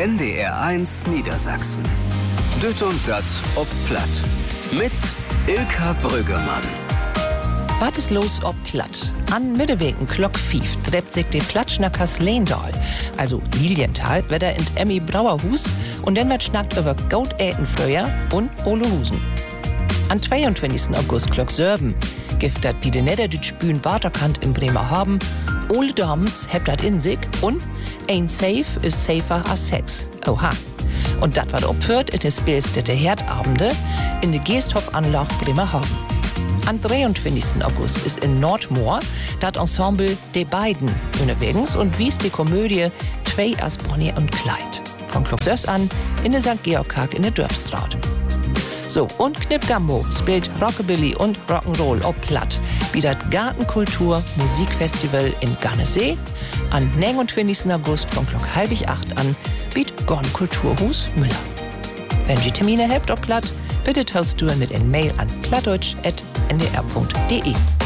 NDR1 Niedersachsen. Düt und dat ob Platt. Mit Ilka Brüggemann. Was ist los ob Platt? An Mittewegen Glock 5 trebt sich die Platschnackers Leendal, also Lilienthal, wieder in Emmy Brauerhus und dann wird schnackt über Gautätenflöher und Olohusen. Am 22. August Glock 7 gibt dat bei den Niederdütsch-Bühnen Waterkant in Bremerhaven Ole Doms hebt dat in sich und ein Safe ist safer als Sex. Oha. Und dat wat opführt, it is Billstätte Herdabende in de Geesthof-Anlage Bremerhaven. Am 23. August ist in Nordmoor das Ensemble De Beiden unterwegs und wies die Komödie Zwei as Bonnie und Clyde. Von Glock 6 an in der St. Georg-Karg in der Dörpstraat. So, und Knip Gambo spielt Rockabilly und Rock'n'Roll ob Platt, wie das Gartenkultur Musikfestival in Gannesee am 29. August von Glock 7:30 an bietet Gorn Kulturhus Müller. Wenn ihr Termine habt ob Platt, bitte tauscht du mit einer Mail an plattdeutsch@ndr.de.